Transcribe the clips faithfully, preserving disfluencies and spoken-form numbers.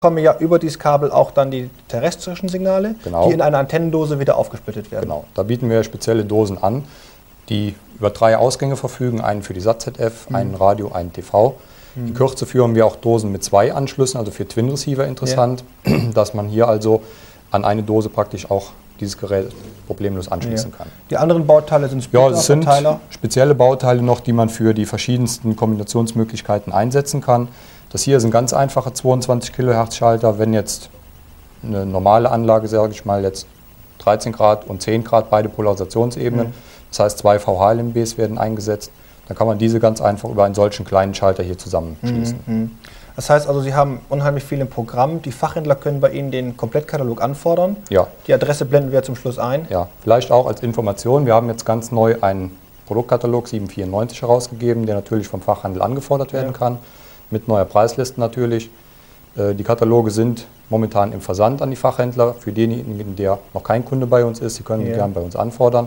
kommen ja über dieses Kabel auch dann die terrestrischen Signale, genau. die in einer Antennendose wieder aufgesplittet werden. Genau, da bieten wir spezielle Dosen an, die über drei Ausgänge verfügen, einen für die S A T Z F, mhm. einen Radio, einen T V. Mhm. In Kürze führen wir auch Dosen mit zwei Anschlüssen, also für Twin Receiver interessant, ja. dass man hier also an eine Dose praktisch auch dieses Gerät problemlos anschließen ja. kann. Die anderen Bauteile sind Splitter, ja, es sind Verteiler? Spezielle Bauteile noch, die man für die verschiedensten Kombinationsmöglichkeiten einsetzen kann. Das hier ist ein ganz einfacher zweiundzwanzig Kilohertz Schalter. Wenn jetzt eine normale Anlage, sage ich mal, jetzt dreizehn Grad und zehn Grad, beide Polarisationsebenen, mhm. das heißt zwei V H L M Bs werden eingesetzt, dann kann man diese ganz einfach über einen solchen kleinen Schalter hier zusammenschließen. Mhm. Das heißt also, Sie haben unheimlich viel im Programm. Die Fachhändler können bei Ihnen den Komplettkatalog anfordern. Ja. Die Adresse blenden wir zum Schluss ein. Ja, vielleicht auch als Information. Wir haben jetzt ganz neu einen Produktkatalog sieben vierundneunzig herausgegeben, der natürlich vom Fachhandel angefordert werden ja. kann. Mit neuer Preisliste natürlich. Die Kataloge sind momentan im Versand an die Fachhändler. Für denjenigen, der noch kein Kunde bei uns ist, Sie können ja. gerne bei uns anfordern.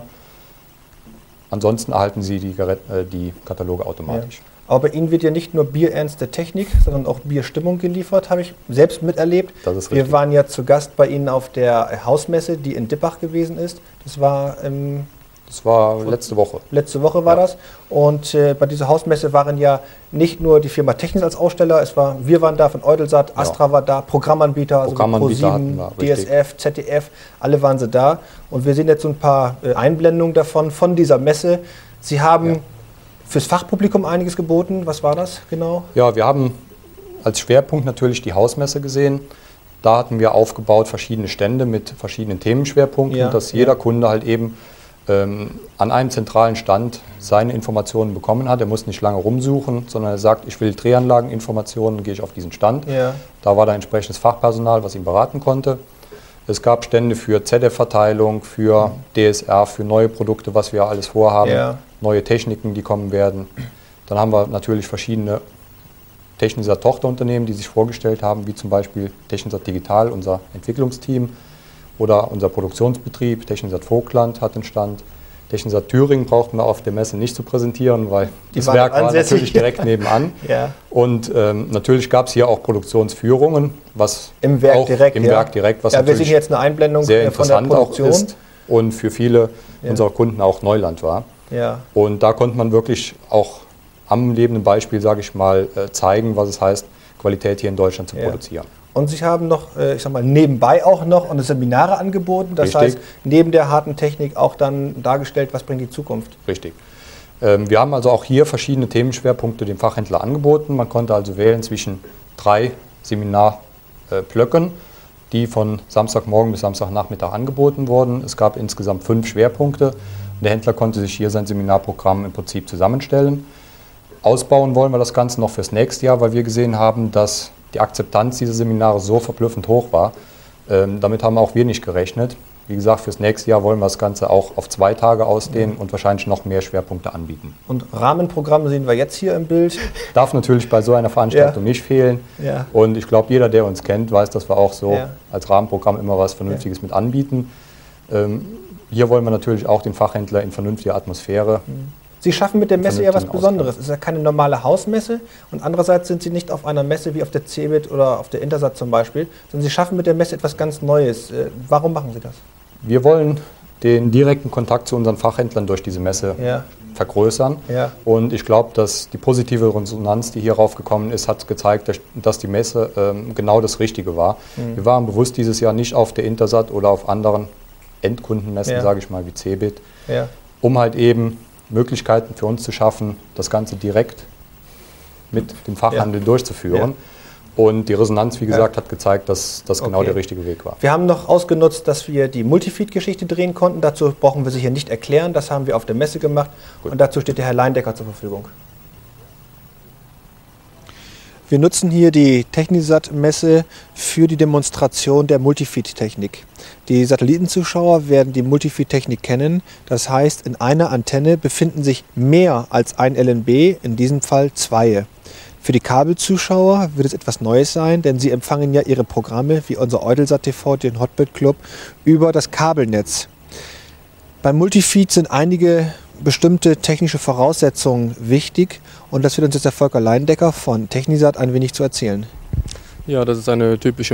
Ansonsten erhalten Sie die, die Kataloge automatisch. Ja. Aber bei Ihnen wird ja nicht nur bierernste Technik, sondern auch Bierstimmung geliefert, habe ich selbst miterlebt. Das ist Wir richtig. waren ja zu Gast bei Ihnen auf der Hausmesse, die in Dippach gewesen ist. Das war im Das war letzte Woche. Letzte Woche war ja. das. Und äh, bei dieser Hausmesse waren ja nicht nur die Firma Technis als Aussteller, es war, wir waren da von Eutelsat, Astra ja. war da, Programmanbieter, also Programmanbieter ProSieben, D S F, Z D F, alle waren sie da. Und wir sehen jetzt so ein paar äh, Einblendungen davon, von dieser Messe. Sie haben ja. fürs Fachpublikum einiges geboten. Was war das genau? Ja, wir haben als Schwerpunkt natürlich die Hausmesse gesehen. Da hatten wir aufgebaut verschiedene Stände mit verschiedenen Themenschwerpunkten, ja. dass jeder ja. Kunde halt eben Ähm, an einem zentralen Stand seine Informationen bekommen hat. Er muss nicht lange rumsuchen, sondern er sagt, ich will Drehanlageninformationen, gehe ich auf diesen Stand. Ja. Da war da entsprechendes Fachpersonal, was ihn beraten konnte. Es gab Stände für Z D F-Verteilung, für D S R, für neue Produkte, was wir alles vorhaben, ja. neue Techniken, die kommen werden. Dann haben wir natürlich verschiedene Technisat Tochterunternehmen, die sich vorgestellt haben, wie zum Beispiel Technisat Digital, unser Entwicklungsteam, oder unser Produktionsbetrieb, Technisat Vogtland hat den Stand. Technisat Thüringen brauchten wir auf der Messe nicht zu präsentieren, weil Die das Werk war natürlich direkt nebenan. ja. Und ähm, natürlich gab es hier auch Produktionsführungen, was im Werk auch direkt, im ja. Werk direkt, was ja, wir natürlich sehen jetzt eine Einblendung sehr von interessant der Produktion. auch ist und für viele ja. unserer Kunden auch Neuland war. Ja. Und da konnte man wirklich auch am lebenden Beispiel, sage ich mal, zeigen, was es heißt, Qualität hier in Deutschland zu ja. produzieren. Und Sie haben noch, ich sag mal, nebenbei auch noch eine Seminare angeboten. Das Richtig. heißt, neben der harten Technik auch dann dargestellt, was bringt die Zukunft. Richtig. Wir haben also auch hier verschiedene Themenschwerpunkte dem Fachhändler angeboten. Man konnte also wählen zwischen drei Seminarblöcken, die von Samstagmorgen bis Samstagnachmittag angeboten wurden. Es gab insgesamt fünf Schwerpunkte. Der Händler konnte sich hier sein Seminarprogramm im Prinzip zusammenstellen. Ausbauen wollen wir das Ganze noch fürs nächste Jahr, weil wir gesehen haben, dass die Akzeptanz dieser Seminare so verblüffend hoch war. Ähm, damit haben auch wir nicht gerechnet. Wie gesagt, fürs nächste Jahr wollen wir das Ganze auch auf zwei Tage ausdehnen und wahrscheinlich noch mehr Schwerpunkte anbieten. Und Rahmenprogramme sehen wir jetzt hier im Bild. Darf natürlich bei so einer Veranstaltung ja. nicht fehlen. Ja. Und ich glaube, jeder, der uns kennt, weiß, dass wir auch so ja. als Rahmenprogramm immer was Vernünftiges ja. mit anbieten. Ähm, hier wollen wir natürlich auch den Fachhändler in vernünftiger Atmosphäre. Mhm. Sie schaffen mit der Messe ja was Besonderes. Es ist ja keine normale Hausmesse und andererseits sind Sie nicht auf einer Messe wie auf der CeBIT oder auf der Intersat zum Beispiel, sondern Sie schaffen mit der Messe etwas ganz Neues. Warum machen Sie das? Wir wollen den direkten Kontakt zu unseren Fachhändlern durch diese Messe ja. vergrößern. Ja. Und ich glaube, dass die positive Resonanz, die hierauf gekommen ist, hat gezeigt, dass die Messe ähm, genau das Richtige war. Mhm. Wir waren bewusst dieses Jahr nicht auf der Intersat oder auf anderen Endkundenmessen, ja. sage ich mal, wie CeBIT, ja. um halt eben Möglichkeiten für uns zu schaffen, das Ganze direkt mit dem Fachhandel ja. durchzuführen. Ja. Und die Resonanz, wie gesagt, ja. hat gezeigt, dass das genau okay. der richtige Weg war. Wir haben noch ausgenutzt, dass wir die Multifeed-Geschichte drehen konnten. Dazu brauchen wir sie hier nicht erklären. Das haben wir auf der Messe gemacht. Gut. Und dazu steht der Herr Leindecker zur Verfügung. Wir nutzen hier die Technisat-Messe für die Demonstration der Multifeed-Technik. Die Satellitenzuschauer werden die Multifeed-Technik kennen. Das heißt, in einer Antenne befinden sich mehr als ein L N B, in diesem Fall zwei. Für die Kabelzuschauer wird es etwas Neues sein, denn sie empfangen ja ihre Programme, wie unser Eutelsat T V, den Hotbit Club, über das Kabelnetz. Beim Multifeed sind einige bestimmte technische Voraussetzungen wichtig und das wird uns jetzt der Volker Leindecker von Technisat ein wenig zu erzählen. Ja, das ist eine typische